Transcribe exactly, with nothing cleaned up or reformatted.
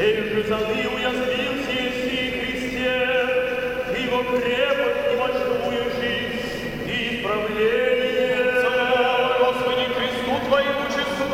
Теперь же зады уязвился еси, Христе, Ты во